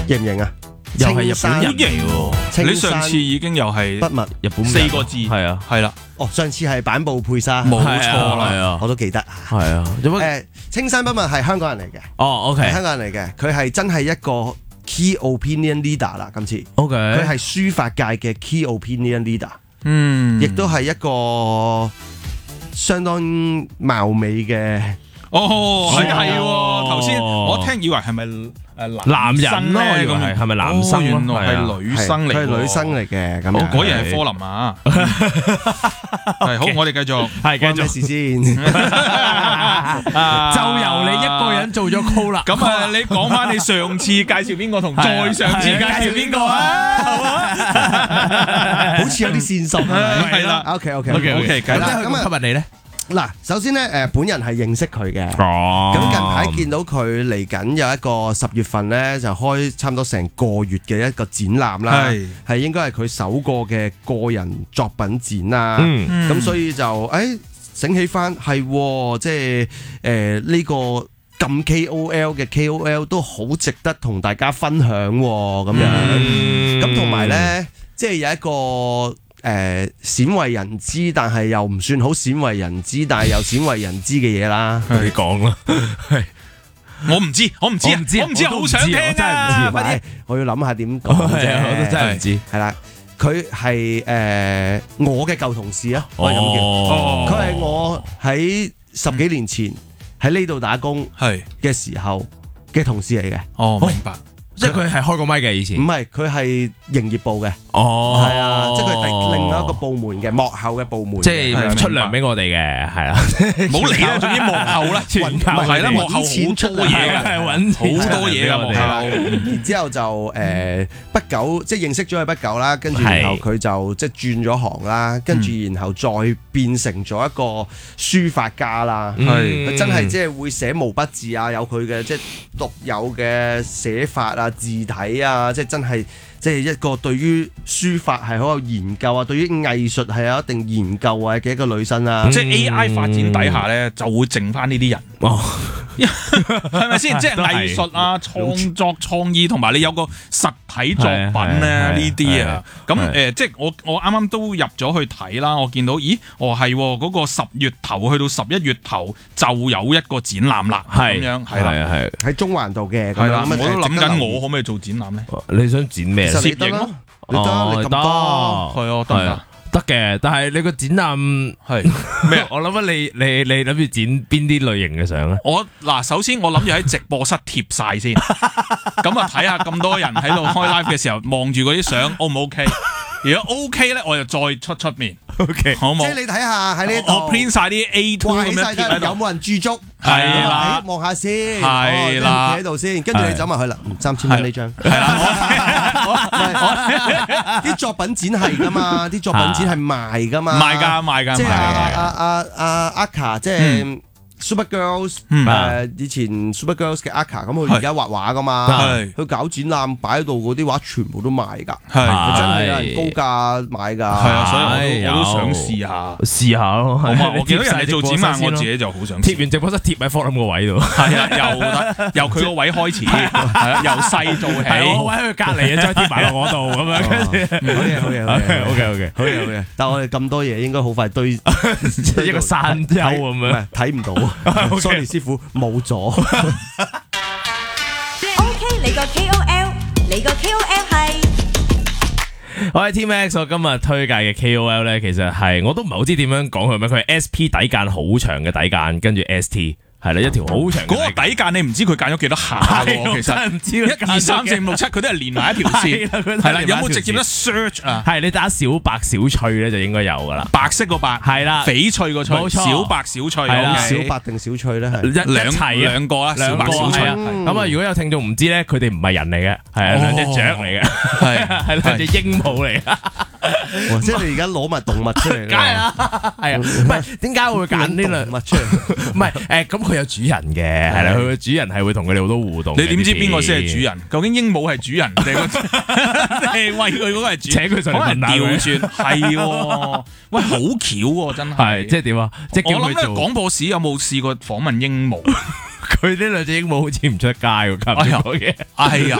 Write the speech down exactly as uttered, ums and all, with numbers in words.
認唔認啊？ 又係日本人型喎，你上次已經又係筆墨日本四個字， 係啊， 係啦， 哦，上次係板布佩沙， 冇錯啦， 係啊， 我都記得。 係啊， 誒，青山筆墨係香港人嚟嘅， 哦，OK， 係香港人嚟嘅，佢係真係一個 key opinion leader 啦，今次 OK， 佢係書法界嘅 key opinion leader， 嗯， 亦都係一個相當貌美嘅。 哦，係係喎，頭先我聽以為係咪誒男人咯， 咧咁係係咪男生？ 原來係女生嚟， 佢係女生嚟嘅。咁我果然係科林啊！係好，我哋繼續， 係繼續關咩事先？ 就由你一個人做咗 call 啦。 咁啊，你講翻你上次介紹邊個同再上次介紹邊個啊？ 好似有啲線索啊！ 係啦 ，OK OK OK OK， 係啦。 咁啊，吸引你咧？ 嗱，首先咧，誒，本人係認識佢嘅。 哦， 咁近排見到佢嚟緊有一個十月份咧，就開差唔多成個月嘅一個展覽啦， 係係應該係佢首個嘅個人作品展啦。 嗯， 咁所以就誒醒起翻係，即係誒呢個咁 K O L 嘅 K O L 都好值得同大家分享咁樣。咁同埋咧，即係有一個。誒鮮為人知，但係又唔算好鮮為人知，但係又鮮為人知嘅嘢啦。 你講啦，係我唔知，我唔知，我唔知，我唔知，好想聽啊！ 真係唔知， 快啲，我要諗下點講啫。 我都真係唔知。 係啦，佢係誒我嘅舊同事啊，可以咁叫。佢係我喺十幾年前喺呢度打工係嘅時候嘅同事嚟嘅。 哦，明白。 即係佢係開過麥嘅以前， 唔係佢係營業部嘅。 哦， 係啊，即係佢係另外一個部門嘅幕後嘅部門， 即係出糧俾我哋嘅，係啦， 冇理啦，總之幕後啦， 全靠係啦，幕後好錢出多嘢嘅， 係揾好多嘢噶幕後。 然之後就誒不久，即係認識咗佢不久啦，跟住然後佢就即係轉咗行啦，跟住然後再變成咗一個書法家啦， 係佢真係即係會寫毛筆字啊，有佢嘅即係獨有嘅寫法啊、字體啊，即係真係。即係一個對於書法係好有研究啊，對於藝術係有一定研究啊嘅一個女生啊。 即係 A I 發展底下咧，就會剩翻呢啲人。哦，係咪先？即係藝術啊、創作創意同埋你有個實體作品咧呢啲啊。咁誒，即係我我啱啱都入咗去睇啦。我見到，咦？哦係嗰個十月頭去到十一月頭就有一個展覽啦。咁樣係啦， 係喺中環度嘅。 係啦，我都諗緊我可唔可以做展覽咧？ 你想展咩？ 攝影咯，你得你咁多， 係啊，得唔得？ 得嘅，但係你個展覽係咩？ 我諗下你你你諗住剪邊啲類型嘅相咧？ 我嗱，首先我諗住喺直播室貼晒先，咁啊睇下咁多人喺度開 live 嘅時候望住嗰啲相 O 唔 OK？如果 OK 咧，我就再出出面 OK， 好冇？ 即係你睇下喺呢度， 我 print 晒啲 A two 咁樣貼喺度， 有冇人駐足？ 係啦， 望下先， 係啦， 企喺度先，跟住你走埋去啦，三千蚊呢張， 係啦， 啲作品展係噶嘛，啲作品展係賣噶嘛， 賣㗎賣㗎， 即係阿阿阿阿阿卡，即係。Super Girls 誒以前 Super Girls 嘅 Aka 咁佢而家畫畫噶嘛，佢搞展覽擺喺度嗰啲畫全部都賣㗎，係真係有人高價買㗎，係啊，所以我都想試下試下咯。 好嘛，我見到人哋做展覽，我自己就好想貼完直播室貼喺 Forum 個位度， 係啊，由得由佢個位開始，係啊，由細做起， 我位喺佢隔離，再貼埋落我度咁樣，跟住好嘢好嘢好嘢 OK OK 好嘢好嘢，但係我哋咁多嘢應該好快堆一個山丘咁樣， 睇唔到。Sorry 師傅冇咗。O K， 你個 K O L， 你個 K O L 係我係 T Max， 我今日推介嘅 K O L 咧，其實係我都唔係好知點樣講佢咩，佢係 S P 底間好長嘅底間，跟住 S T。係啦，一條好長嘅嗰個底間，你唔知佢間咗幾多下喎。其實唔知一二三四五六七，佢都係連埋一條線。係啦，有冇直接得 search 啊？ 係你打小白小翠咧，就應該有噶啦。 白色個白係啦， 翡翠個翠， 冇錯， 小白小翠係啦。 小白定小翠咧？係一兩齊兩個啦，小白小翠。 咁啊，如果有聽眾唔知咧，佢哋唔係人嚟嘅，係啊，兩隻雀嚟嘅，係係兩隻鸚鵡嚟嘅。 即係你而家攞埋動物出嚟， 梗係啦，係啊，唔係點解會揀呢兩物出嚟？ 唔係誒，咁佢有主人嘅，係啦，佢嘅主人係會同佢哋好多互動。 你點知邊個先係主人？究竟鸚鵡係主人定係餵佢嗰個係主？ 請佢上嚟問下佢。 調轉係，喂，好巧喎，真係。 即係點啊？即係叫佢做廣播史有冇試過訪問鸚鵡？ 佢呢兩隻鸚鵡好似唔出街喎，咁樣嘅。 哎呀！